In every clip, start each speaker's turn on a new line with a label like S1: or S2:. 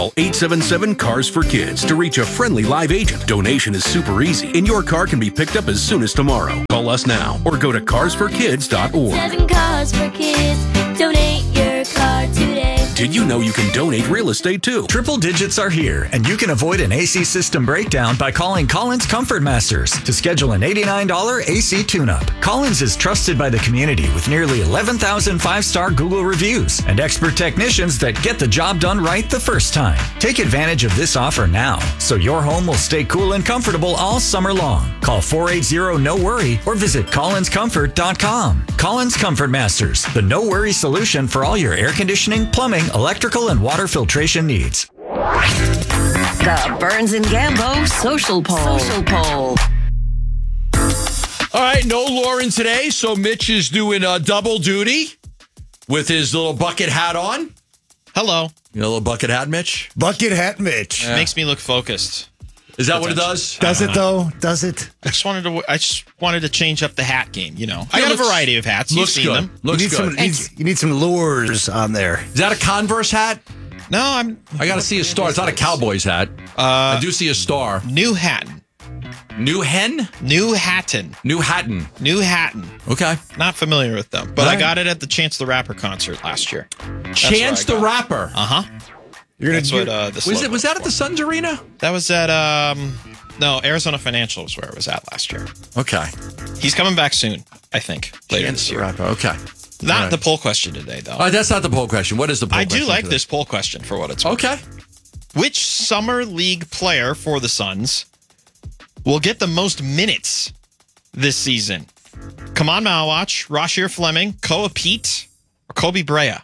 S1: Call 877-CARS for Kids to reach a friendly live agent. Donation is super easy, and your car can be picked up as soon as tomorrow. Call us now or go to carsforkids.org.
S2: 7 Cars for Kids. Donate your car today.
S1: Did you know you can donate real estate too?
S3: Triple digits are here, and you can avoid an AC system breakdown by calling Collins Comfort Masters to schedule an $89 AC tune-up. Collins is trusted by the community with nearly 11,000 5-star Google reviews and expert technicians that get the job done right the first time. Take advantage of this offer now, so your home will stay cool and comfortable all summer long. Call 480-NO-WORRY or visit collinscomfort.com. Collins Comfort Masters, the no-worry solution for all your air conditioning, plumbing, electrical, and water filtration needs.
S4: The Burns and Gambo Social Poll.
S5: All right, no Lauren today, so Mitch is doing double duty with his little bucket hat on.
S6: Hello.
S5: You know, a little bucket hat, Mitch?
S7: Bucket hat Mitch.
S5: Yeah.
S6: Makes me look focused.
S5: Is that what it does?
S7: Does it, though? Does it?
S6: I just wanted to change up the hat game, you know. I got a variety of hats. You've seen them.
S5: Looks good.
S7: You need some lures on there.
S5: Is that a Converse hat?
S6: No,
S5: I got to see a star. It's not a Cowboys hat. I do see a star.
S6: New Hatton.
S5: New Hen?
S6: New Hatton.
S5: New Hatton.
S6: New Hatton.
S5: Okay.
S6: Not familiar with them, but I got it at the Chance the Rapper concert last year.
S5: Chance the Rapper.
S6: Uh-huh. That's what this
S5: was that at the Suns Arena?
S6: That was at no, Arizona Financial was where it was at last year.
S5: Okay.
S6: He's coming back soon, I think. Later this year.
S5: Rapper. Okay.
S6: Not the poll question today, though.
S5: That's not the poll question. What is the poll question?
S6: I do like
S5: today?
S6: this poll question for what it's worth.
S5: Okay.
S6: Which summer league player for the Suns will get the most minutes this season? Kaman Malwatch, Rasheer Fleming, Koa Pete, or Kobe Brea?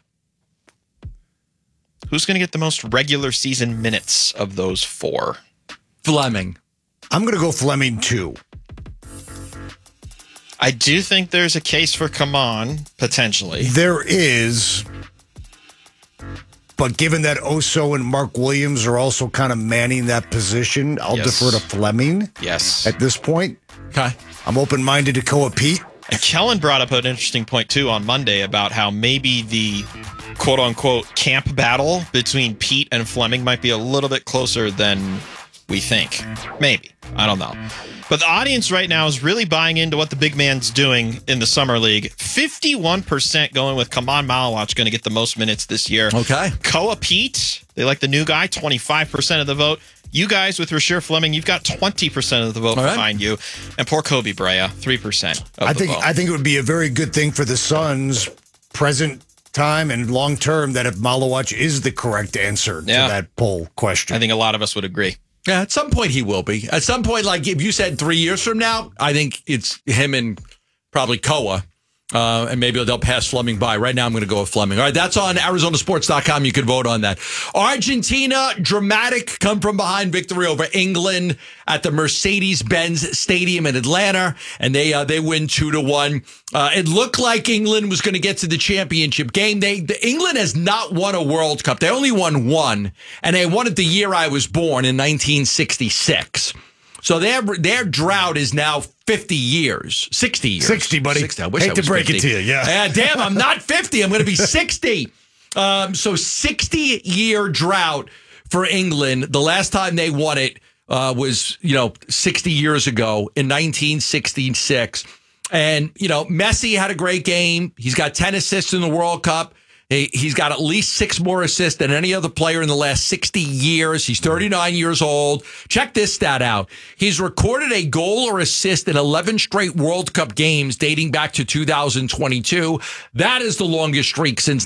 S6: Who's going to get the most regular season minutes of those four?
S5: Fleming.
S7: I'm going to go Fleming, too.
S6: I do think there's a case for Kaman, potentially.
S7: There is. But given that Oso and Mark Williams are also kind of manning that position, I'll defer to Fleming.
S6: Yes.
S7: At this point.
S5: Okay.
S7: I'm open-minded to Koa Pete.
S6: And Kellen brought up an interesting point, too, on Monday about how maybe the quote-unquote camp battle between Pete and Fleming might be a little bit closer than we think. Maybe. I don't know. But the audience right now is really buying into what the big man's doing in the Summer League. 51% going with Kaman Malawatch going to get the most minutes this year.
S5: Okay.
S6: Koa Pete, they like the new guy, 25% of the vote. You guys with Rasheer Fleming, you've got 20% of the vote behind you. And poor Kobe Brea, 3% of the vote.
S7: I think it would be a very good thing for the Suns, present time and long term, that if Malawatch is the correct answer to that poll question.
S6: I think a lot of us would agree.
S5: Yeah, at some point he will be. At some point, like if you said 3 years from now, I think it's him and probably Koa. And maybe they'll pass Fleming by. Right now, I'm going to go with Fleming. All right, that's on ArizonaSports.com. You can vote on that. Argentina, dramatic come-from-behind victory over England at the Mercedes-Benz Stadium in Atlanta, and they win 2-1. It looked like England was going to get to the championship game. England has not won a World Cup. They only won one, and they won it the year I was born in 1966. So their drought is now 50 years, 60 years.
S7: 60, buddy.
S5: 60. I wish
S7: Hate
S5: I was
S7: to break
S5: 50.
S7: it to you, yeah.
S5: Damn, I'm not 50. I'm going to be 60. So 60-year drought for England. The last time they won it was, 60 years ago in 1966. And, Messi had a great game. He's got 10 assists in the World Cup. He's got at least 6 more assists than any other player in the last 60 years. He's 39 years old. Check this stat out. He's recorded a goal or assist in 11 straight World Cup games dating back to 2022. That is the longest streak since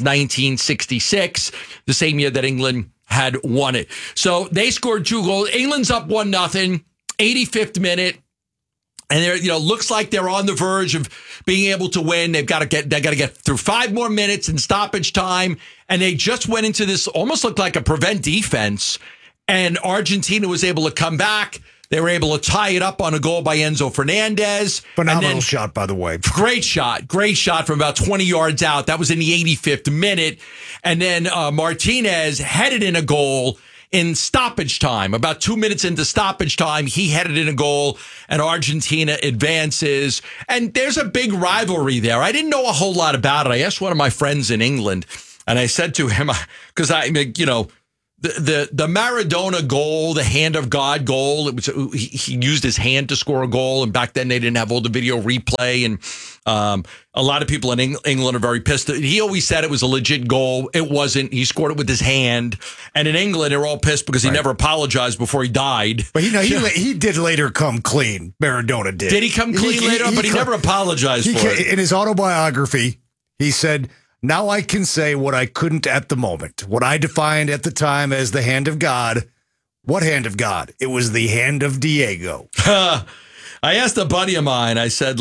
S5: 1966, the same year that England had won it. So they scored 2 goals. England's up 1-0, 85th minute. And they're, looks like they're on the verge of being able to win. They got to get through 5 more minutes in stoppage time. And they just went into this, almost looked like a prevent defense. And Argentina was able to come back. They were able to tie it up on a goal by Enzo Fernandez.
S7: Phenomenal shot, by the way.
S5: Great shot from about 20 yards out. That was in the 85th minute. And then Martinez headed in a goal in stoppage time. About 2 minutes into stoppage time, he headed in a goal, and Argentina advances. And there's a big rivalry there. I didn't know a whole lot about it. I asked one of my friends in England, and I said to him, because the Maradona goal, the hand of God goal. It was he used his hand to score a goal, and back then they didn't have all the video replay, and a lot of people in England are very pissed. He always said it was a legit goal. It wasn't. He scored it with his hand, and in England they're all pissed because he never apologized before he died.
S7: But he did later come clean. Maradona did.
S5: Did he come clean later? But he never apologized for it.
S7: In his autobiography, he said, "Now I can say what I couldn't at the moment. What I defined at the time as the hand of God. What hand of God? It was the hand of Diego."
S5: I asked a buddy of mine, I said,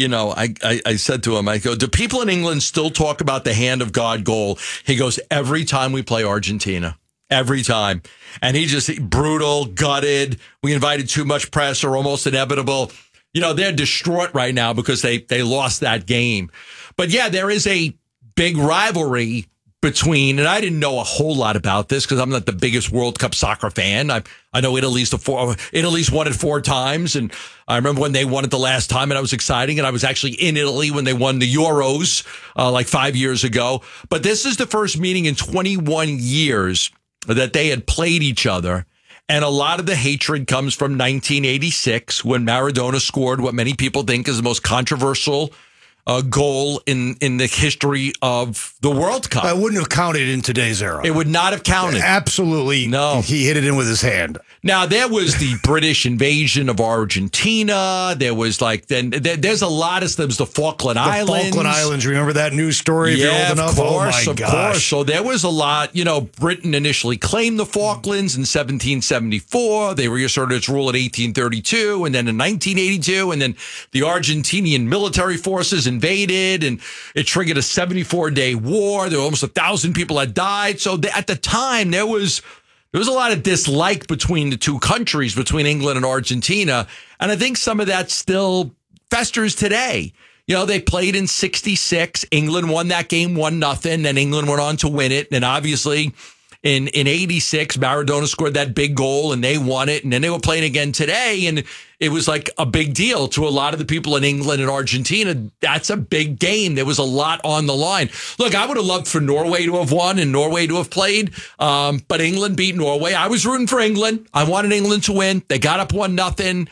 S5: I said to him, I go, do people in England still talk about the hand of God goal? He goes, every time we play Argentina. Every time. And he just brutal, gutted. We invited too much press or almost inevitable. They're distraught right now because they lost that game. But yeah, there is a big rivalry between, and I didn't know a whole lot about this because I'm not the biggest World Cup soccer fan. I know Italy's won it 4 times, and I remember when they won it the last time, and I was exciting, and I was actually in Italy when they won the Euros like 5 years ago. But this is the first meeting in 21 years that they had played each other, and a lot of the hatred comes from 1986 when Maradona scored what many people think is the most controversial goal in the history of the World Cup.
S7: I wouldn't have counted in today's era.
S5: It would not have counted.
S7: Absolutely.
S5: No.
S7: He hit it in with his hand.
S5: Now, there was the British invasion of Argentina. There was there's a lot of things. The Falkland Islands.
S7: Falkland Islands. Remember that news story if you're old enough?
S5: Of course. So there was a lot. Britain initially claimed the Falklands in 1774. They reasserted its rule in 1832 and then in 1982. And then the Argentinian military forces invaded and it triggered a 74-day war. There were almost 1,000 people that died. So at the time, there was a lot of dislike between the two countries, between England and Argentina. And I think some of that still festers today. They played in 66. England won that game 1-0. Then England went on to win it. And obviously in 86, Maradona scored that big goal and they won it. And then they were playing again today. And it was like a big deal to a lot of the people in England and Argentina. That's a big game. There was a lot on the line. Look, I would have loved for Norway to have won and Norway to have played. But England beat Norway. I was rooting for England. I wanted England to win. They got up 1-0.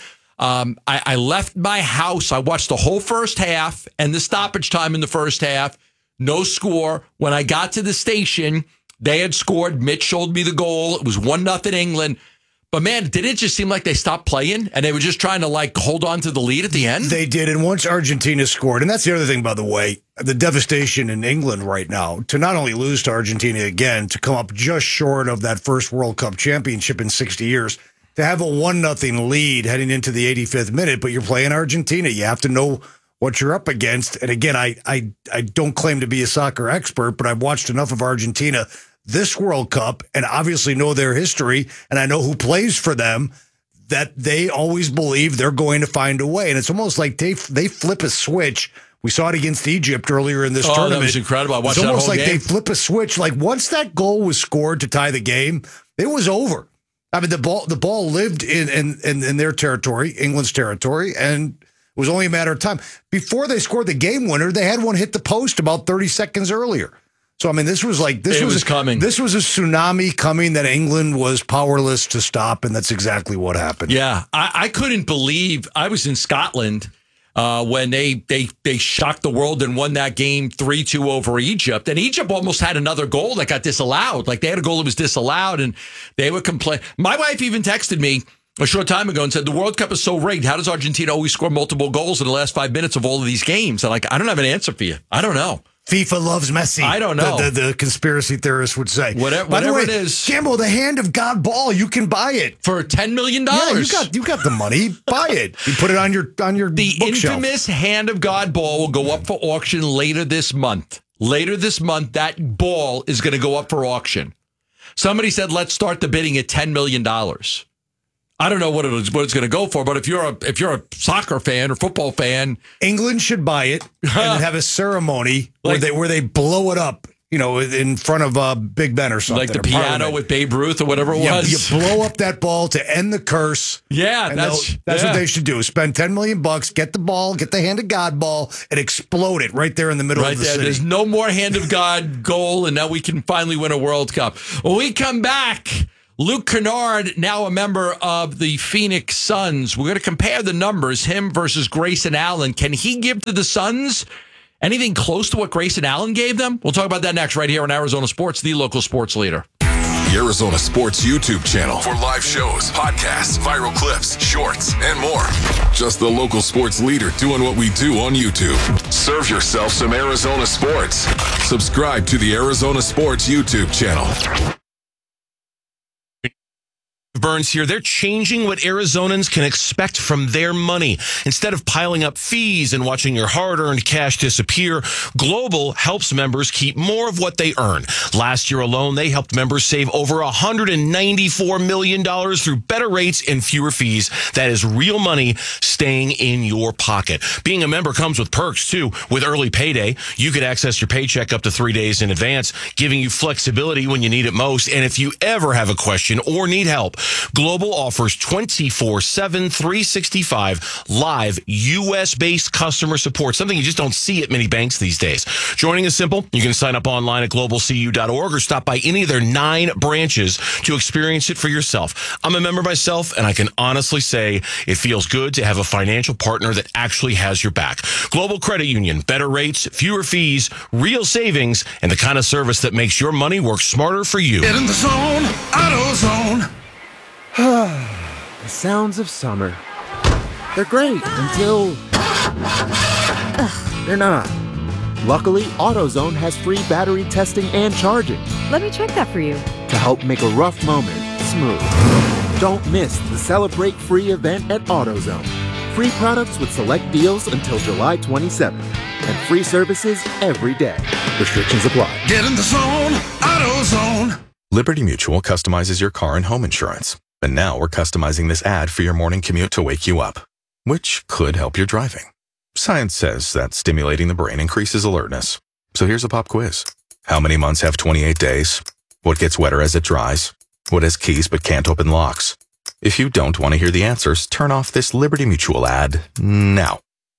S5: I left my house. I watched the whole first half and the stoppage time in the first half. No score. When I got to the station, they had scored. Mitch showed me the goal. It was 1-0 England. But man, did it just seem like they stopped playing and they were just trying to hold on to the lead at the end?
S7: They did. And once Argentina scored, and that's the other thing, by the way, the devastation in England right now, to not only lose to Argentina again, to come up just short of that first World Cup championship in 60 years, to have a 1-0 lead heading into the 85th minute, but you're playing Argentina. You have to know what you're up against. And again, I don't claim to be a soccer expert, but I've watched enough of Argentina this World Cup and obviously know their history, and I know who plays for them, that they always believe they're going to find a way. And it's almost like they flip a switch. We saw it against Egypt earlier in this tournament.
S5: That was incredible. I watched that whole game.
S7: It's almost like they flip a switch. Like once that goal was scored to tie the game, it was over. I mean, the ball lived in their territory, England's territory, and it was only a matter of time. Before they scored the game winner, they had one hit the post about 30 seconds earlier. So, I mean, this was coming. This was a tsunami coming that England was powerless to stop, and that's exactly what happened.
S5: Yeah, I couldn't believe I was in Scotland when they shocked the world and won that game 3-2 over Egypt. And Egypt almost had another goal that got disallowed. Like they had a goal that was disallowed, and they would complain. My wife even texted me a short time ago and said, the World Cup is so rigged. How does Argentina always score multiple goals in the last 5 minutes of all of these games? And I don't have an answer for you. I don't know.
S7: FIFA loves Messi.
S5: I don't know.
S7: The conspiracy theorists would say.
S5: Whatever it is.
S7: Jambo, the hand of God ball, you can buy it.
S5: For $10 million.
S7: Yeah, you got the money. Buy it. You put it on your
S5: The
S7: bookshelf.
S5: infamous hand of God ball will go up for auction later this month. Later this month, that ball is going to go up for auction. Somebody said, let's start the bidding at $10 million. I don't know what it's going to go for, but if you're a soccer fan or football fan,
S7: England should buy it and have a ceremony where they blow it up in front of Big Ben or something.
S5: Like the piano with Babe Ruth or whatever it was.
S7: You blow up that ball to end the curse.
S5: Yeah,
S7: and that's what they should do. Spend $10 million, get the ball, get the hand of God ball, and explode it right there in the middle of the city.
S5: There's no more hand of God goal, and now we can finally win a World Cup. When we come back, Luke Kennard, now a member of the Phoenix Suns. We're going to compare the numbers, him versus Grayson Allen. Can he give to the Suns anything close to what Grayson Allen gave them? We'll talk about that next right here on Arizona Sports, the local sports leader.
S1: The Arizona Sports YouTube channel for live shows, podcasts, viral clips, shorts, and more. Just the local sports leader doing what we do on YouTube. Serve yourself some Arizona Sports. Subscribe to the Arizona Sports YouTube channel.
S8: Burns here. They're changing what Arizonans can expect from their money. Instead of piling up fees and watching your hard-earned cash disappear, Global helps members keep more of what they earn. Last year alone, they helped members save over $194 million through better rates and fewer fees. That is real money staying in your pocket. Being a member comes with perks, too. With early payday, you could access your paycheck up to 3 days in advance, giving you flexibility when you need it most. And if you ever have a question or need help, Global offers 24/7, 365 live U.S.-based customer support, something you just don't see at many banks these days. Joining is simple. You can sign up online at globalcu.org or stop by any of their 9 branches to experience it for yourself. I'm a member myself, and I can honestly say it feels good to have a financial partner that actually has your back. Global Credit Union, better rates, fewer fees, real savings, and the kind of service that makes your money work smarter for you.
S9: Get in the zone, AutoZone. The sounds of summer. They're great until they're not. Luckily, AutoZone has free battery testing and charging
S10: Let me check that for you.
S9: to help make a rough moment smooth. Don't miss the Celebrate Free event at AutoZone. Free products with select deals until July 27th. And free services every day. Restrictions apply.
S7: Get in the zone, AutoZone.
S11: Liberty Mutual customizes your car and home insurance. And now we're customizing this ad for your morning commute to wake you up, which could help your driving. Science says that stimulating the brain increases alertness. So here's a pop quiz. How many months have 28 days? What gets wetter as it dries? What has keys but can't open locks? If you don't want to hear the answers, turn off this Liberty Mutual ad now.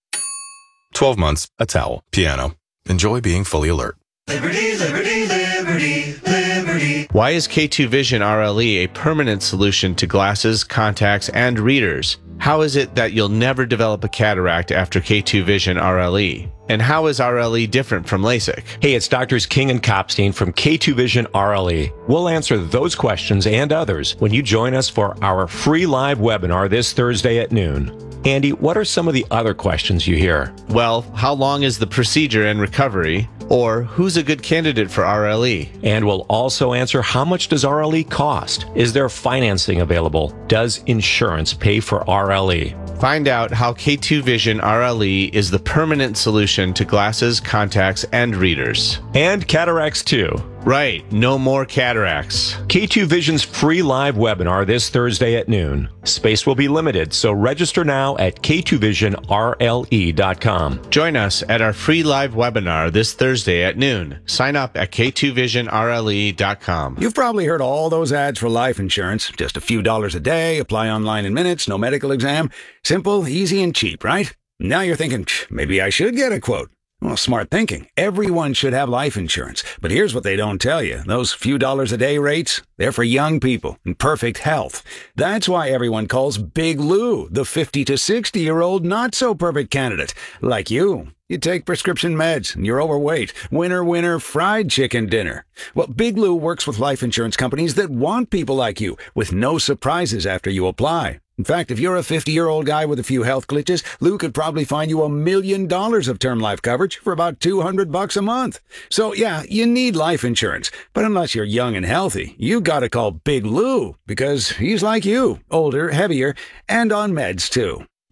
S11: 12 months, a towel, piano. Enjoy being fully alert.
S12: Liberty, liberty, liberty, liberty.
S13: Why is K2 Vision RLE a permanent solution to glasses, contacts, and readers? How is it that you'll never develop a cataract after K2 Vision RLE? And how is RLE different from LASIK?
S14: Hey, it's Doctors King and Kopstein from K2 Vision RLE. We'll answer those questions and others when you join us for our free live webinar this Thursday at noon. Andy, what are some of the other questions you hear?
S13: Well, how long is the procedure and recovery? Or who's a good candidate for RLE?
S14: And we'll also answer how much does RLE cost? Is there financing available? Does insurance pay for RLE?
S13: Find out how K2 Vision RLE is the permanent solution to glasses, contacts, and readers.
S14: And cataracts too.
S13: Right, no more cataracts.
S14: K2 Vision's free live webinar this Thursday at noon. Space will be limited, so register now at k2visionrle.com.
S13: Join us at our free live webinar this Thursday at noon. Sign up at k2visionrle.com.
S15: You've probably heard all those ads for life insurance. Just a few dollars a day, apply online in minutes, no medical exam. Simple, easy, and cheap, right? Now you're thinking, maybe I should get a quote. Well, smart thinking. Everyone should have life insurance. But here's what they don't tell you. Those few dollars a day rates, they're for young people in perfect health. That's why everyone calls Big Lou the 50 to 60-year-old not-so-perfect candidate. Like you. You take prescription meds and you're overweight. Winner, winner, fried chicken dinner. Well, Big Lou works with life insurance companies that want people like you with no surprises after you apply. In fact, if you're a 50-year-old guy with a few health glitches, Lou could probably find you $1 million of term life coverage for about $200 a month. So yeah, you need life insurance. But unless you're young and healthy, you gotta call Big Lou because he's like you, older, heavier, and on meds too.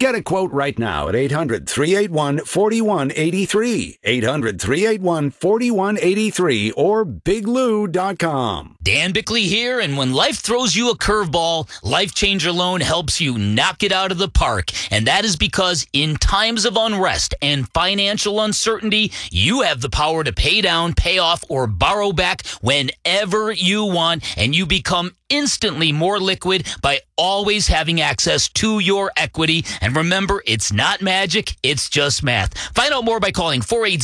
S15: Get a quote right now at 800-381-4183. 800-381-4183 or biglou.com.
S10: Dan Bickley here, and when life throws you a curveball, Life Changer Loan helps you knock it out of the park. And that is because in times of unrest and financial uncertainty, you have the power to pay down, pay off, or borrow back whenever you want, and you become instantly more liquid by always having access to your equity. And remember, it's not magic, it's just math. Find out more by calling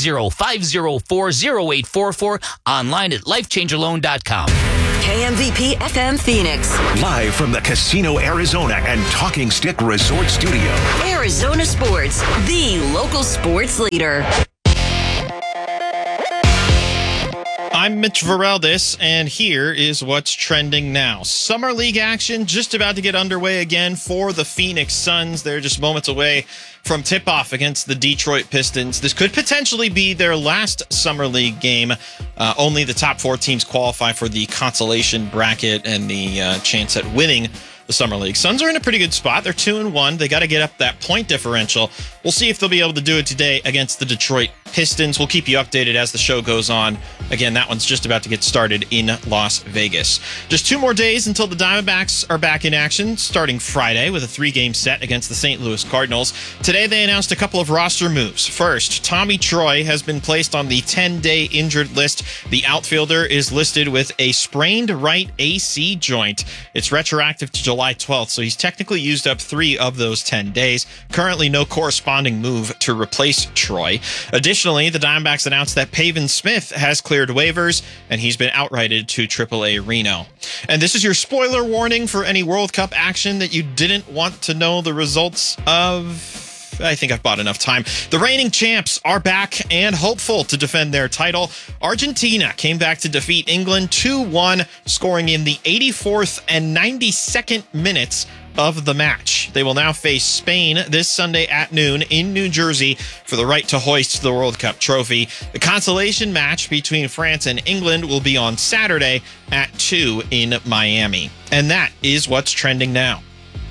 S10: 480-504-0844, online at lifechangerloan.com.
S4: KMVP FM Phoenix.
S16: Live from the Casino Arizona and Talking Stick Resort Studio.
S4: Arizona Sports, the local sports leader.
S6: I'm Mitch Vareldes, and here is what's trending now. Summer League action just about to get underway again for the Phoenix Suns. They're just moments away from tip-off against the Detroit Pistons. This could potentially be their last Summer League game. Only the top 4 teams qualify for the consolation bracket and the chance at winning the Summer League. Suns are in a pretty good spot. They're 2-1. They got to get up that point differential. We'll see if they'll be able to do it today against the Detroit Pistons. We'll keep you updated as the show goes on. Again, that one's just about to get started in Las Vegas. Just 2 more days until the Diamondbacks are back in action, starting Friday with a 3-game set against the St. Louis Cardinals. Today, they announced a couple of roster moves. First, Tommy Troy has been placed on the 10-day injured list. The outfielder is listed with a sprained right AC joint. It's retroactive to July 12th, so he's technically used up 3 of those 10 days. Currently, no corresponding move to replace Troy. Additionally, the Diamondbacks announced that Pavin Smith has cleared waivers, and he's been outrighted to AAA Reno. And this is your spoiler warning for any World Cup action that you didn't want to know the results of. I think I've bought enough time. The reigning champs are back and hopeful to defend their title. Argentina came back to defeat England 2-1, scoring in the 84th and 92nd minutes of the match. They will now face Spain this Sunday at noon in New Jersey for the right to hoist the World Cup trophy. The consolation match between France and England will be on Saturday at 2 in Miami. And that is what's trending now.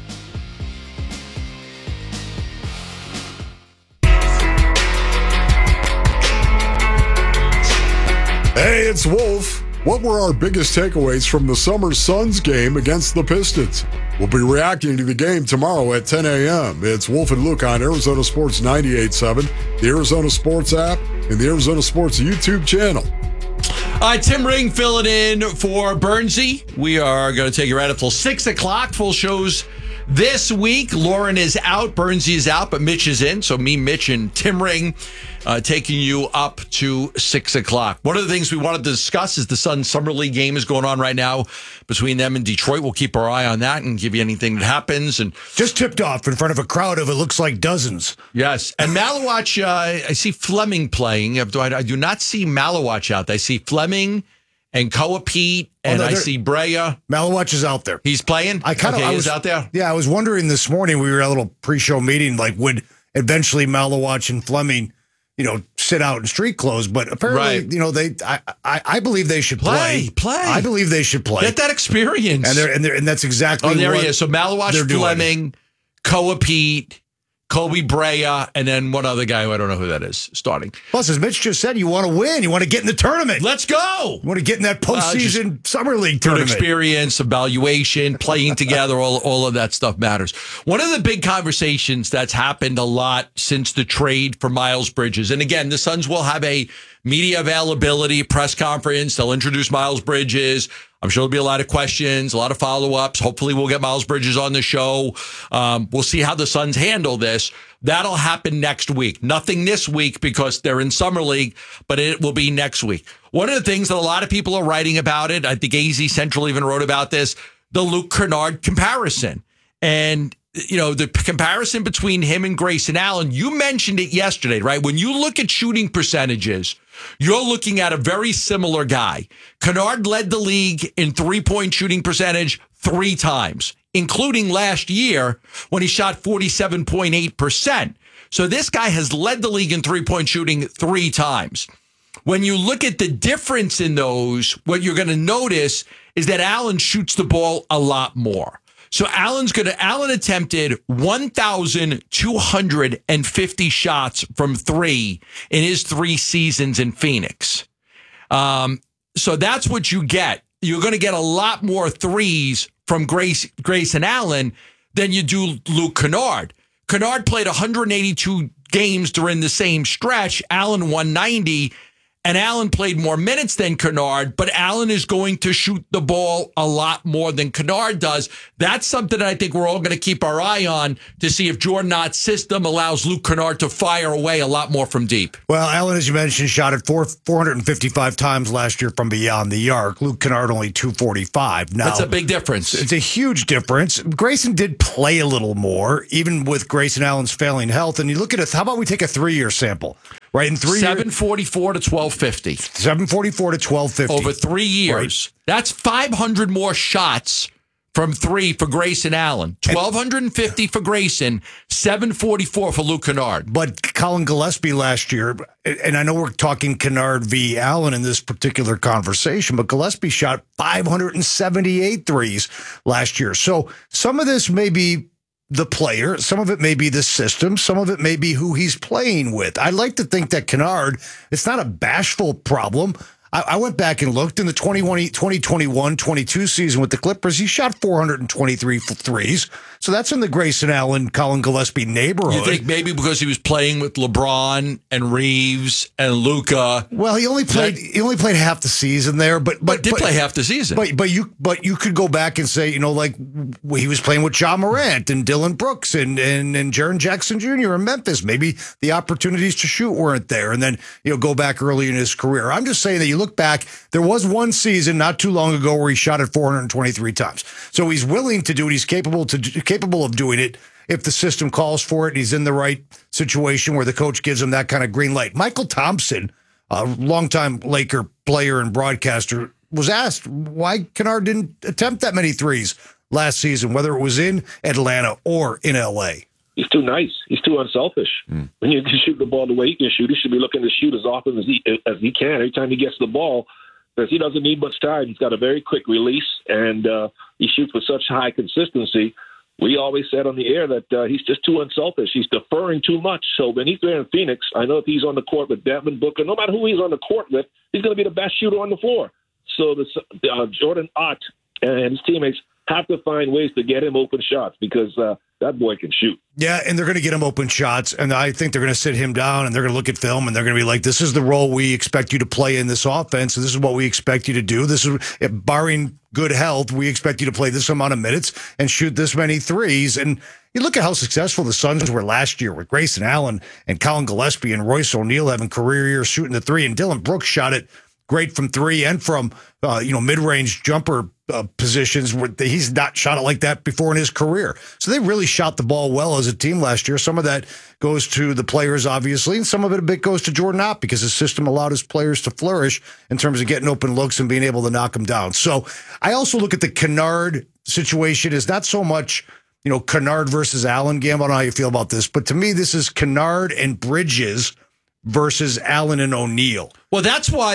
S17: Hey, it's Wolf. What were our biggest takeaways from the Summer Suns game against the Pistons? We'll be reacting to the game tomorrow at 10 a.m. It's Wolf and Luke on Arizona Sports 98.7, the Arizona Sports app, and the Arizona Sports YouTube channel.
S5: All right, Tim Ring filling in for Bernsey. We are going to take you right up till 6 o'clock. Full shows this week. Lauren is out, Bernsey is out, but Mitch is in. So me, Mitch, and Tim Ring taking you up to 6 o'clock. One of the things we wanted to discuss is the Suns Summer League game is going on right now between them and Detroit. We'll keep our eye on that and give you anything that happens. And
S7: just tipped off in front of a crowd of, it looks like, dozens.
S5: Yes. And Malawach, I see Fleming playing. I do not see Malawach out there. I see Fleming and Koa Pete, and I see Brea.
S7: Malawach is out there.
S5: He's playing? I was out there?
S7: Yeah, I was wondering this morning, we were at a little pre-show meeting, like, would eventually Malawach and Fleming, sit out in street clothes, but apparently, I believe they should play. I believe they should play.
S5: Get that experience.
S7: And that's exactly
S5: there he is. So Malawach, Fleming, Koa Pete, Kobe Brea, and then one other guy who I don't know who that is starting.
S7: Plus, as Mitch just said, you want to win. You want to get in the tournament.
S5: Let's go.
S7: You want to get in that postseason Summer League tournament.
S5: Good experience, evaluation, playing together, all of that stuff matters. One of the big conversations that's happened a lot since the trade for Miles Bridges, and again, the Suns will have a media availability press conference. They'll introduce Miles Bridges. I'm sure there'll be a lot of questions, a lot of follow-ups. Hopefully we'll get Miles Bridges on the show. We'll see how the Suns handle this. That'll happen next week. Nothing this week because they're in Summer League, but it will be next week. One of the things that a lot of people are writing about it, I think AZ Central even wrote about this, the Luke Kennard comparison. And, the comparison between him and Grayson Allen, you mentioned it yesterday, right? When you look at shooting percentages, you're looking at a very similar guy. Kennard led the league in three-point shooting percentage 3 times, including last year when he shot 47.8%. So this guy has led the league in three-point shooting 3 times. When you look at the difference in those, what you're going to notice is that Allen shoots the ball a lot more. So Allen attempted 1,250 shots from three in his 3 seasons in Phoenix. So that's what you get. You're going to get a lot more threes from Grayson Allen than you do Luke Kennard. Kennard played 182 games during the same stretch. Allen 190. And Allen played more minutes than Kennard, but Allen is going to shoot the ball a lot more than Kennard does. That's something that I think we're all going to keep our eye on to see if Jordan Ott's system allows Luke Kennard to fire away a lot more from deep.
S7: Well, Allen, as you mentioned, shot it 455 times last year from beyond the arc. Luke Kennard only 245. Now,
S5: that's a big difference.
S7: It's a huge difference. Grayson did play a little more, even with Grayson Allen's failing health. And you look at it, how about we take a 3-year sample? Right, in 3 years.
S5: 744 to 1250.
S7: 744 to 1250.
S5: Over 3 years. Right. That's 500 more shots from three for Grayson Allen. 1,250 for Grayson, 744 for Luke Kennard.
S7: But Colin Gillespie last year, and I know we're talking Kennard v. Allen in this particular conversation, but Gillespie shot 578 threes last year. So some of this may be the player, some of it may be the system, some of it may be who he's playing with. I'd like to think that Kennard, it's not a bashful problem. I went back and looked in the 2021-22 season with the Clippers. He shot 423 threes. So that's in the Grayson Allen, Colin Gillespie neighborhood.
S5: You think maybe because he was playing with LeBron and Reeves and Luka?
S7: Well, he only played half the season there, but
S5: did play half the season.
S7: But you could go back and say, like he was playing with Ja Morant and Dylan Brooks and Jaren Jackson Jr. in Memphis. Maybe the opportunities to shoot weren't there, and then go back early in his career. I'm just saying that you look back, there was one season not too long ago where he shot it 423 times. So he's willing to do it. He's capable of doing it if the system calls for it. He's in the right situation where the coach gives him that kind of green light. Michael Thompson, a longtime Laker player and broadcaster, was asked why Kennard didn't attempt that many threes last season, whether it was in Atlanta or in L.A.
S18: He's too nice. He's too unselfish. When you can shoot the ball the way he can shoot, he should be looking to shoot as often as he can every time he gets the ball, because he doesn't need much time. He's got a very quick release, and he shoots with such high consistency. We always said on the air that he's just too unselfish. He's deferring too much. So when he's there in Phoenix, I know if he's on the court with Devin Booker, no matter who he's on the court with, he's going to be the best shooter on the floor. So Jordan Ott and his teammates have to find ways to get him open shots, because that boy can shoot.
S7: Yeah, and they're going to get him open shots, and I think they're going to sit him down, and they're going to look at film, and they're going to be like, this is the role we expect you to play in this offense, and this is what we expect you to do. This is, barring good health, we expect you to play this amount of minutes and shoot this many threes. And you look at how successful the Suns were last year with Grayson Allen and Colin Gillespie and Royce O'Neal having career years shooting the three, and Dylan Brooks shot it great from three and from mid-range jumper positions where he's not shot it like that before in his career. So they really shot the ball well as a team last year. Some of that goes to the players, obviously, and some of it a bit goes to Jordan Ott, because his system allowed his players to flourish in terms of getting open looks and being able to knock them down. So I also look at the Kennard situation as not so much, Kennard versus Allen game. I don't know how you feel about this, but to me, this is Kennard and Bridges versus Allen and O'Neal.
S5: Well, that's why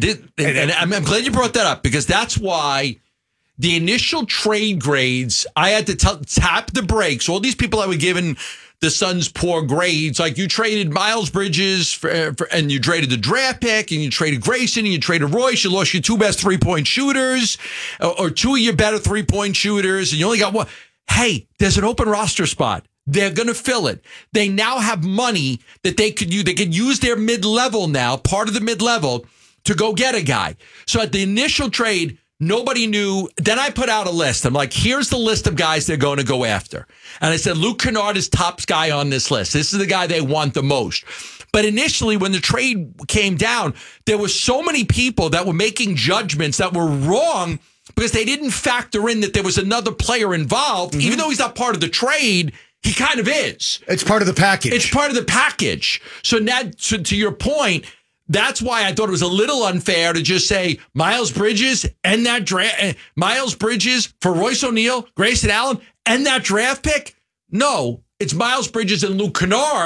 S5: and I'm glad you brought that up, because that's why the initial trade grades, I had to tap the brakes. All these people that were giving the Suns poor grades, like you traded Miles Bridges and you traded the draft pick, and you traded Grayson, and you traded Royce. You lost your two best three-point shooters, or two of your better three-point shooters, and you only got one. Hey, there's an open roster spot. They're going to fill it. They now have money that they could use. They could use their mid-level now, part of the mid-level, to go get a guy. So at the initial trade, nobody knew. Then I put out a list. I'm like, here's the list of guys they're going to go after. And I said, Luke Kennard is top guy on this list. This is the guy they want the most. But initially, when the trade came down, there were so many people that were making judgments that were wrong, because they didn't factor in that there was another player involved. Even though he's not part of the trade, he kind of is.
S7: It's part of the package.
S5: It's part of the package. So now, to your point, that's why I thought it was a little unfair to just say Miles Bridges and that draft. Miles Bridges for Royce O'Neal, Grayson Allen, and that draft pick. No, it's Miles Bridges and Luke Kennard,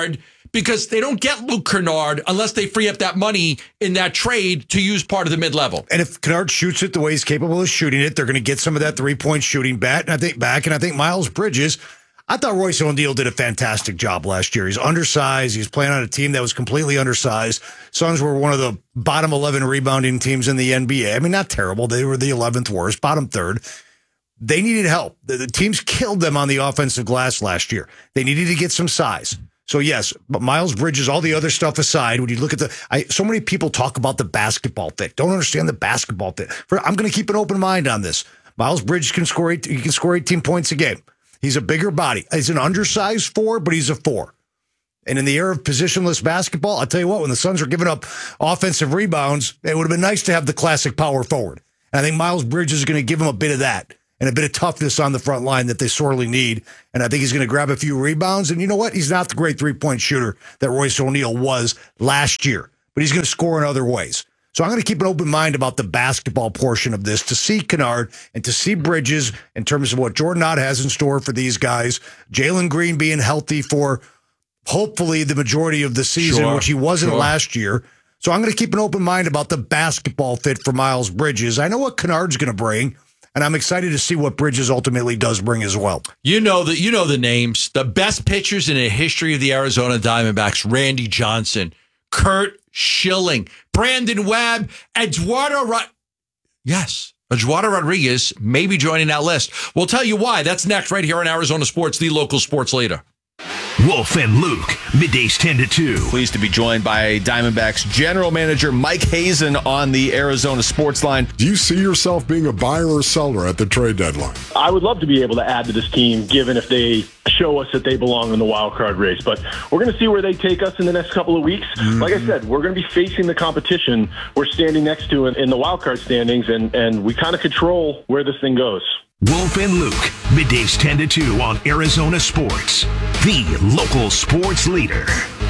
S5: because they don't get Luke Kennard unless they free up that money in that trade to use part of the mid-level.
S7: And if Kennard shoots it the way he's capable of shooting it, they're going to get some of that three-point shooting back. And I think Miles Bridges, I thought Royce O'Neal did a fantastic job last year. He's undersized. He's playing on a team that was completely undersized. Suns were one of the bottom 11 rebounding teams in the NBA. I mean, not terrible. They were the 11th worst, bottom third. They needed help. The teams killed them on the offensive glass last year. They needed to get some size. So, yes, but Miles Bridges, all the other stuff aside, when you look at so many people talk about the basketball fit. Don't understand the basketball fit. I'm going to keep an open mind on this. Miles Bridges can score 18 points a game. He's a bigger body. He's an undersized 4, but he's a 4. And in the era of positionless basketball, I'll tell you what, when the Suns are giving up offensive rebounds, it would have been nice to have the classic power forward. And I think Miles Bridges is going to give him a bit of that and a bit of toughness on the front line that they sorely need. And I think he's going to grab a few rebounds. And you know what? He's not the great three-point shooter that Royce O'Neal was last year, but he's going to score in other ways. So I'm going to keep an open mind about the basketball portion of this to see Kennard and to see Bridges in terms of what Jordan Ott has in store for these guys. Jalen Green being healthy for hopefully the majority of the season, which he wasn't last year. So I'm going to keep an open mind about the basketball fit for Miles Bridges. I know what Kennard's going to bring, and I'm excited to see what Bridges ultimately does bring as well.
S5: You know the names. The best pitchers in the history of the Arizona Diamondbacks: Randy Johnson, Curt Schilling, Brandon Webb, Eduardo Rodriguez may be joining that list. We'll tell you why. That's next right here on Arizona Sports, the local sports leader.
S16: Wolf and Luke, middays 10 to 2.
S19: Pleased to be joined by Diamondbacks general manager Mike Hazen on the Arizona Sports Line.
S17: Do you see yourself being a buyer or seller at the trade deadline?
S20: I would love to be able to add to this team, given if they show us that they belong in the wild card race. But we're going to see where they take us in the next couple of weeks. Like I said, we're going to be facing the competition we're standing next to in the wild card standings, and we kind of control where this thing goes.
S16: Wolf and Luke, middays 10 to 2 on Arizona Sports, the local sports leader.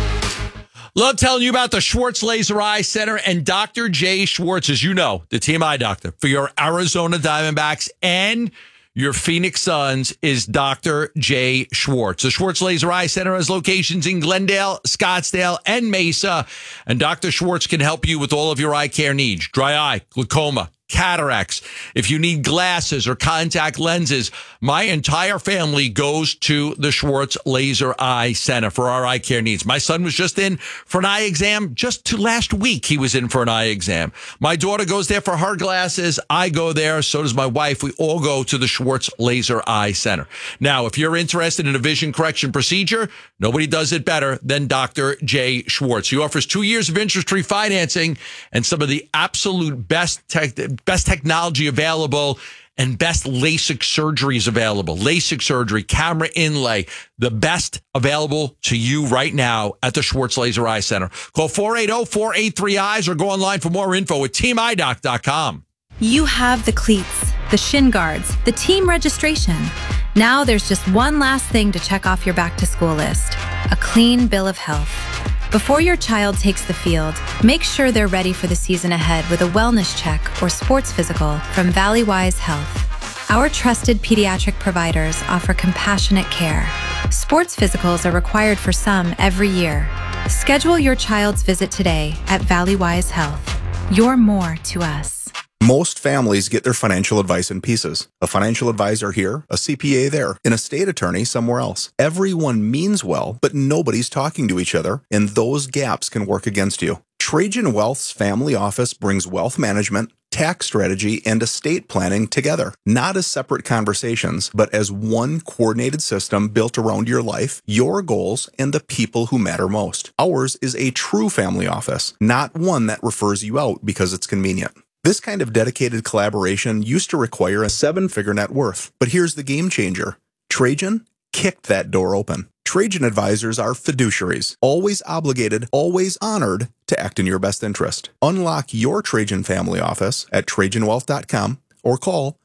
S5: Love telling you about the Schwartz Laser Eye Center and Dr. Jay Schwartz, as you know, the team eye doctor for your Arizona Diamondbacks and your Phoenix Suns is Dr. Jay Schwartz. The Schwartz Laser Eye Center has locations in Glendale, Scottsdale, and Mesa. And Dr. Schwartz can help you with all of your eye care needs. Dry eye, glaucoma, cataracts. If you need glasses or contact lenses, my entire family goes to the Schwartz Laser Eye Center for our eye care needs. My son was just in for an eye exam last week. He was in for an eye exam. My daughter goes there for her glasses. I go there. So does my wife. We all go to the Schwartz Laser Eye Center. Now, if you're interested in a vision correction procedure, nobody does it better than Dr. Jay Schwartz. He offers 2 years of interest-free financing and some of the absolute best technology available and best LASIK surgeries available. LASIK surgery, camera inlay, the best available to you right now at the Schwartz Laser Eye Center. Call 480-483-EYES or go online for more info at teamidoc.com.
S21: You have the cleats, the shin guards, the team registration. Now there's just one last thing to check off your back-to-school list: a clean bill of health. Before your child takes the field, make sure they're ready for the season ahead with a wellness check or sports physical from Valleywise Health. Our trusted pediatric providers offer compassionate care. Sports physicals are required for some every year. Schedule your child's visit today at Valleywise Health. You're more to us.
S11: Most families get their financial advice in pieces. A financial advisor here, a CPA there, an estate attorney somewhere else. Everyone means well, but nobody's talking to each other, and those gaps can work against you. Trajan Wealth's family office brings wealth management, tax strategy, and estate planning together, not as separate conversations, but as one coordinated system built around your life, your goals, and the people who matter most. Ours is a true family office, not one that refers you out because it's convenient. This kind of dedicated collaboration used to require a 7-figure net worth. But here's the game changer. Trajan kicked that door open. Trajan advisors are fiduciaries, always obligated, always honored to act in your best interest. Unlock your Trajan family office at TrajanWealth.com or call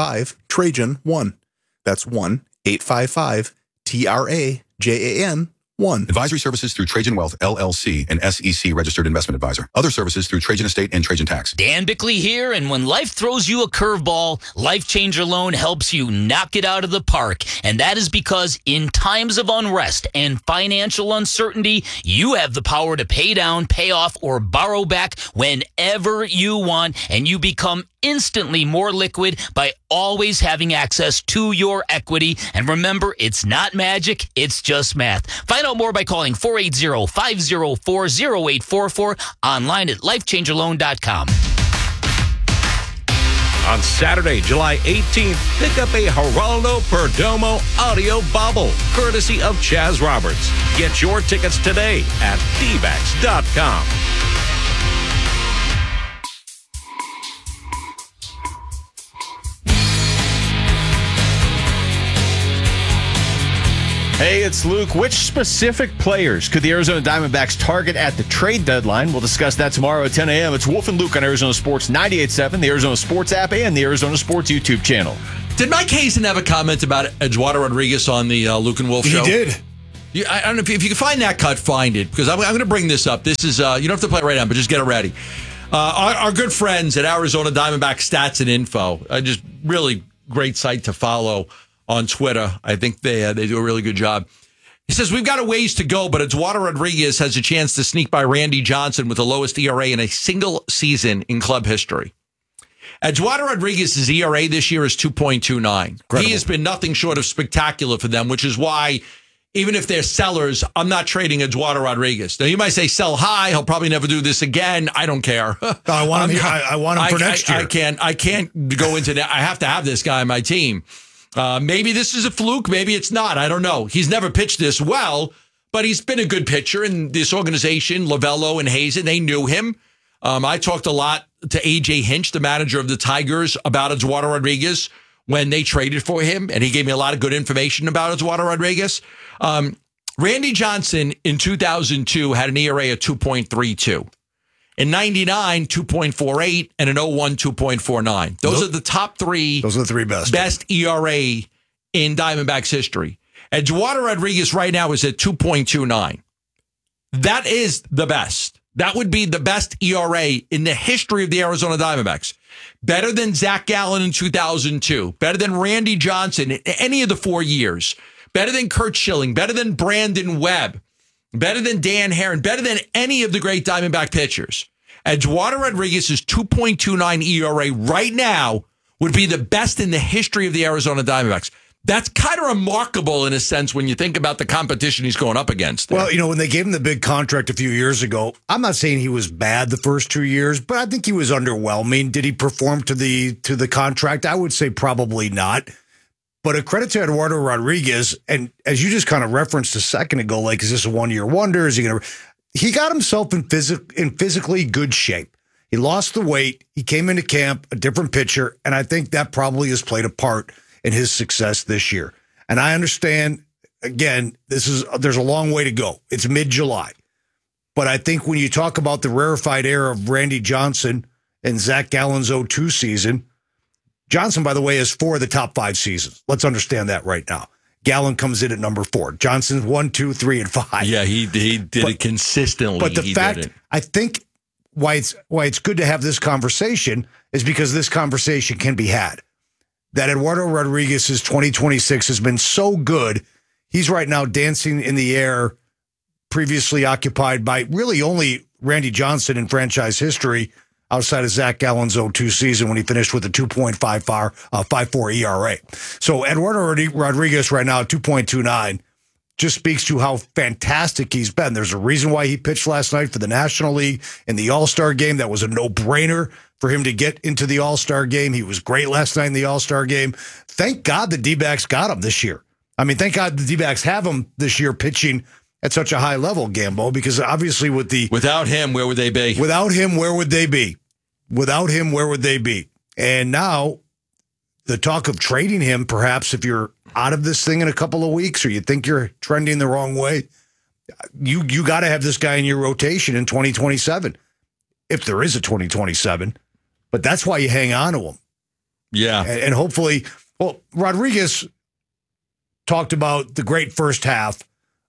S11: 1-855-TRAJAN-1. That's 1-855-TRAJAN Advisory services through Trajan Wealth, LLC, an SEC registered investment advisor. Other services through Trajan Estate and Trajan Tax.
S10: Dan Bickley here, and when life throws you a curveball, Life Changer Loan helps you knock it out of the park. And that is because in times of unrest and financial uncertainty, you have the power to pay down, pay off, or borrow back whenever you want, and you become instantly more liquid by always having access to your equity. And remember, it's not magic, it's just math. Find out more by calling 480-504-0844, online at lifechangerloan.com.
S16: On Saturday, July 18th, pick up a Geraldo Perdomo audio bobble, courtesy of Chaz Roberts. Get your tickets today at dbacks.com.
S19: Hey, it's Luke. Which specific players could the Arizona Diamondbacks target at the trade deadline? We'll discuss that tomorrow at 10 a.m. It's Wolf and Luke on Arizona Sports 98.7, the Arizona Sports app, and the Arizona Sports YouTube channel.
S5: Did Mike Hazen have a comment about Eduardo Rodriguez on the Luke and Wolf show?
S7: He did.
S5: I don't know if you can find that cut, find it, because I'm going to bring this up. This is, you don't have to play it right now, but just get it ready. Our good friends at Arizona Diamondback Stats and Info, just really great site to follow on Twitter. I think they do a really good job. He says, we've got a ways to go, but Eduardo Rodriguez has a chance to sneak by Randy Johnson with the lowest ERA in a single season in club history. Eduardo Rodriguez's ERA this year is 2.29. Incredible. He has been nothing short of spectacular for them, which is why, even if they're sellers, I'm not trading Eduardo Rodriguez. Now, you might say sell high. He'll probably never do this again. I don't care.
S7: I want him. I want him for next year.
S5: I can't go into that. I have to have this guy on my team. Maybe this is a fluke. Maybe it's not. I don't know. He's never pitched this well, but he's been a good pitcher in this organization. Lovello and Hazen, they knew him. I talked a lot to A.J. Hinch, the manager of the Tigers, about Eduardo Rodriguez when they traded for him, and he gave me a lot of good information about Eduardo Rodriguez. Randy Johnson in 2002 had an ERA of 2.32. In 99, 2.48, and in 01, 2.49. Those are the top three.
S7: Those are the three
S5: best ERA in Diamondbacks history. Eduardo Rodriguez right now is at 2.29. That is the best. That would be the best ERA in the history of the Arizona Diamondbacks. Better than Zach Gallen in 2002. Better than Randy Johnson in any of the 4 years. Better than Curt Schilling. Better than Brandon Webb. Better than Dan Herron, better than any of the great Diamondback pitchers. Eduardo Rodriguez's 2.29 ERA right now would be the best in the history of the Arizona Diamondbacks. That's kind of remarkable in a sense when you think about the competition he's going up against.
S7: Well, when they gave him the big contract a few years ago, I'm not saying he was bad the first 2 years, but I think he was underwhelming. Did he perform to the contract? I would say probably not. But a credit to Eduardo Rodriguez, and as you just kind of referenced a second ago, like, is this a one-year wonder? Is he going to? He got himself in physically good shape. He lost the weight. He came into camp a different pitcher, and I think that probably has played a part in his success this year. And I understand, again, there's a long way to go. It's mid-July, but I think when you talk about the rarefied air of Randy Johnson and Zach Gallen's 02 season. Johnson, by the way, has 4 of the top 5 seasons. Let's understand that right now. Gallen comes in at number 4. Johnson's 1, 2, 3, and 5.
S5: Yeah, he did it consistently.
S7: But the fact, I think, why it's good to have this conversation is because this conversation can be had. That Eduardo Rodriguez's 2026 has been so good. He's right now dancing in the air, previously occupied by really only Randy Johnson in franchise history, outside of Zach Gallen's 02 season when he finished with a 2.54 ERA. So Eduardo Rodriguez right now at 2.29 just speaks to how fantastic he's been. There's a reason why he pitched last night for the National League in the All-Star game. That was a no-brainer for him to get into the All-Star game. He was great last night in the All-Star game. Thank God the D-backs got him this year. I mean, thank God the D-backs have him this year pitching at such a high level, Gambo, because obviously
S5: without him, where would they be?
S7: Without him, where would they be? Without him, where would they be? And now the talk of trading him, perhaps if you're out of this thing in a couple of weeks or you think you're trending the wrong way, you got to have this guy in your rotation in 2027, if there is a 2027. But that's why you hang on to him.
S5: Yeah.
S7: And hopefully, well, Rodriguez talked about the great first half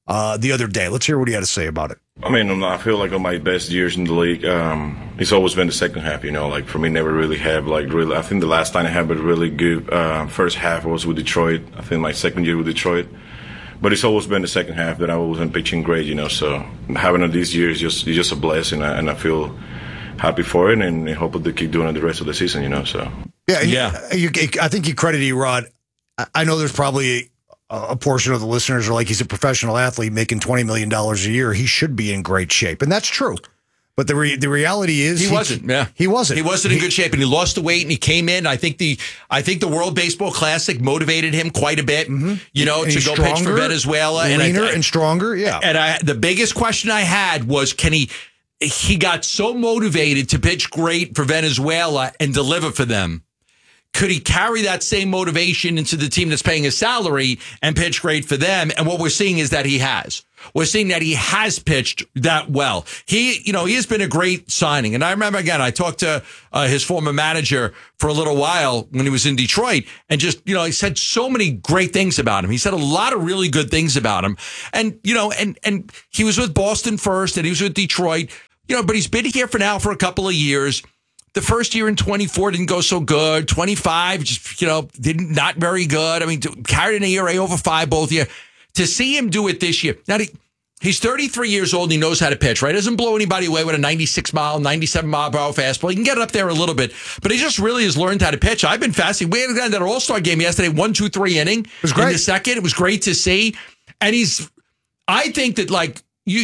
S7: the other day. Let's hear what he had to say about it.
S2: I mean, I feel like on my best years in the league, it's always been the second half, like for me, never really have I think the last time I had a really good first half was with Detroit. I think my second year with Detroit. But it's always been the second half that I wasn't pitching great, so having it this year is just a blessing, and I feel happy for it, and I hope to keep doing it the rest of the season, so.
S7: Yeah. I think you credit Erod. I know there's probably a portion of the listeners are like, he's a professional athlete making $20 million a year. He should be in great shape. And that's true. But the reality is
S5: he wasn't. Yeah,
S7: he wasn't.
S5: He wasn't in good shape, and he lost the weight, and he came in. I think the World Baseball Classic motivated him quite a bit.
S7: Mm-hmm.
S5: To go pitch for Venezuela,
S7: leaner and stronger. Yeah.
S5: And the biggest question I had was, can he? He got so motivated to pitch great for Venezuela and deliver for them. Could he carry that same motivation into the team that's paying his salary and pitch great for them? And what we're seeing is that he has. We're seeing that he has pitched that well. He has been a great signing. And I remember, again, I talked to his former manager for a little while when he was in Detroit, and just, he said so many great things about him. He said a lot of really good things about him. And, and he was with Boston first, and he was with Detroit, but he's been here for a couple of years. The first year in 24 didn't go so good. 25, just, not very good. I mean, carried an ERA over 5 both year. To see him do it this year. Now, he's 33 years old and he knows how to pitch, right? Doesn't blow anybody away with a 97 mile per hour fastball. He can get it up there a little bit, but he just really has learned how to pitch. I've been fascinated. We had that All-Star game yesterday, 1, 2, 3 inning. It
S7: was great.
S5: In the second, it was great to see. And I think that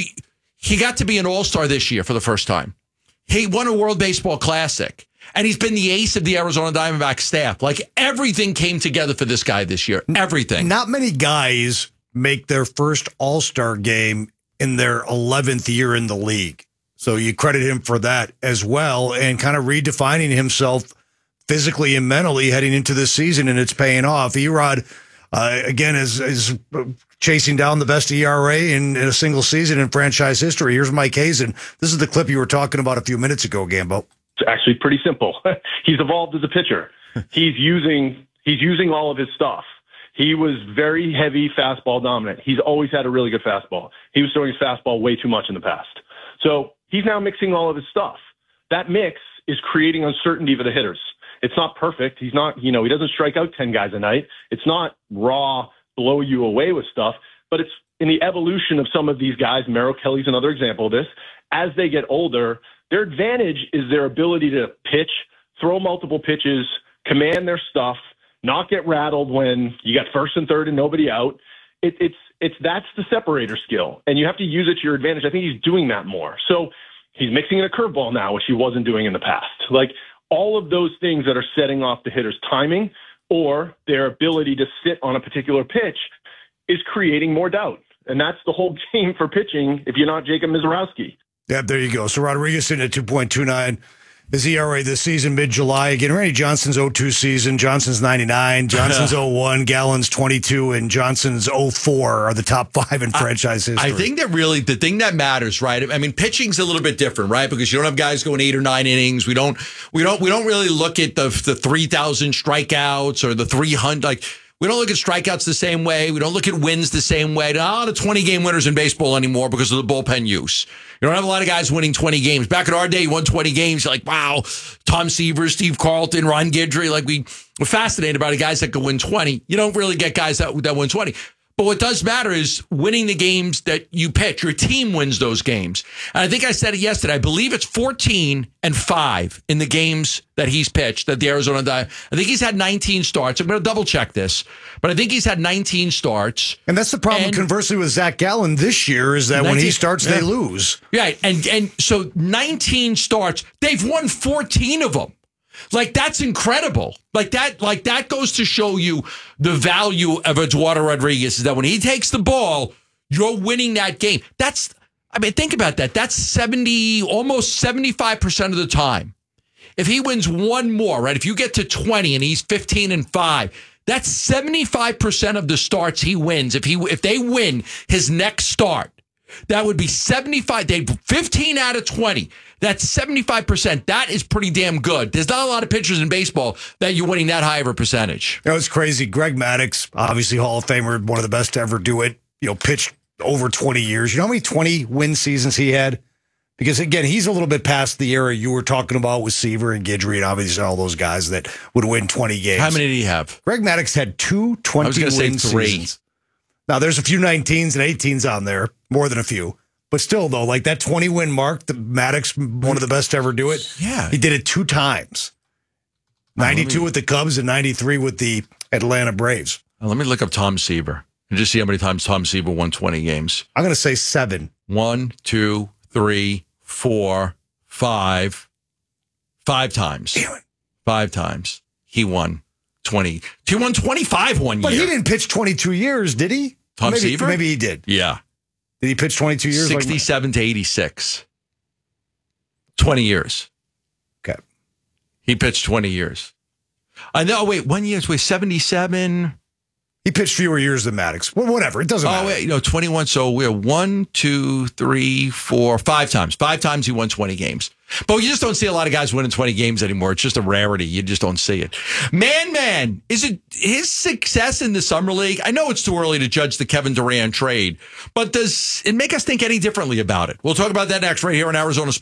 S5: he got to be an All-Star this year for the first time. He won a World Baseball Classic, and he's been the ace of the Arizona Diamondbacks staff. Everything came together for this guy this year. Everything.
S7: Not many guys make their first All-Star game in their 11th year in the league. So you credit him for that as well, and kind of redefining himself physically and mentally heading into this season, and it's paying off. Erod, again, is chasing down the best ERA in a single season in franchise history. Here's Mike Hazen. This is the clip you were talking about a few minutes ago, Gambo.
S20: It's actually pretty simple. He's evolved as a pitcher. He's using all of his stuff. He was very heavy fastball dominant. He's always had a really good fastball. He was throwing his fastball way too much in the past. So he's now mixing all of his stuff. That mix is creating uncertainty for the hitters. It's not perfect. He's not, he doesn't strike out 10 guys a night. It's not raw, blow you away with stuff, but it's in the evolution of some of these guys. Merrill Kelly's another example of this. As they get older, their advantage is their ability to pitch, throw multiple pitches, command their stuff, not get rattled when you got first and third and nobody out. That's the separator skill, and you have to use it to your advantage. I think he's doing that more. So he's mixing in a curveball now, which he wasn't doing in the past. All of those things that are setting off the hitter's timing or their ability to sit on a particular pitch is creating more doubt. And that's the whole game for pitching if you're not Jacob Mizorowski.
S7: Yeah, there you go. So Rodriguez sitting at 2.29. His ERA this season, mid-July. Again, Randy Johnson's 0-2 season. Johnson's 99. Johnson's 0-1. Gallen's 22. And Johnson's 0-4 are the top 5 in franchise history.
S5: I think that really the thing that matters, right? I mean, pitching's a little bit different, right? Because you don't have guys going 8 or 9 innings. We don't really look at the 3,000 strikeouts or the 300. We don't look at strikeouts the same way. We don't look at wins the same way. Not the 20-game winners in baseball anymore because of the bullpen use. You don't have a lot of guys winning 20 games. Back in our day, you won 20 games. You're like, wow, Tom Severs, Steve Carlton, Ron Guidry. We're fascinated by the guys that can win 20. You don't really get guys that win 20. But what does matter is winning the games that you pitch. Your team wins those games. And I think I said it yesterday. I believe it's 14-5 in the games that he's pitched, that the Arizona Diamondbacks. I think he's had 19 starts. I'm going to double check this, but I think he's had 19 starts.
S7: And that's the problem, conversely, with Zach Gallen this year is that when he starts, they lose.
S5: Right. And so 19 starts, they've won 14 of them. That's incredible. That goes to show you the value of Eduardo Rodriguez is that when he takes the ball, you're winning that game. Think about that. That's almost 75% of the time. If he wins one more, right? If you get to 20 and he's 15-5, that's 75% of the starts he wins. If they win his next start, that would be 75. 15 out of 20. That's 75%. That is pretty damn good. There's not a lot of pitchers in baseball that you're winning that high of a percentage.
S7: It's crazy. Greg Maddux, obviously Hall of Famer, one of the best to ever do it, pitched over 20 years. You know how many 20-win seasons he had? Because, again, he's a little bit past the era you were talking about with Seaver and Guidry and obviously all those guys that would win 20 games.
S5: How many did he have?
S7: Greg Maddux had 2 20-win seasons. Now, there's a few 19s and 18s on there, more than a few. But still, though, like that 20-win mark, the Maddux, one of the best to ever do it.
S5: Yeah.
S7: He did it 2 times. 92 with the Cubs and 93 with the Atlanta Braves.
S5: Let me look up Tom Seaver and just see how many times Tom Seaver won 20 games.
S7: I'm going to say 7.
S5: 1, 2, 3, 4, 5. 5 times.
S7: Damn it.
S5: 5 times. He won 20. He won 25 one year.
S7: But he didn't pitch 22 years, did he?
S5: Tom Seaver?
S7: Maybe he did.
S5: Yeah.
S7: Did he pitch 22 years?
S5: 67 to 86. 20 years.
S7: Okay.
S5: He pitched 20 years. I know. Wait, 1 year. Wait, 77.
S7: He pitched fewer years than Maddux. Well, whatever. It doesn't matter.
S5: Oh, wait. No, 21. So we're 1, 2, 3, 4, 5 times. 5 times he won 20 games. But you just don't see a lot of guys winning 20 games anymore. It's just a rarity. You just don't see it. Man, is it his success in the Summer League? I know it's too early to judge the Kevin Durant trade, but does it make us think any differently about it? We'll talk about that next right here on Arizona Sports.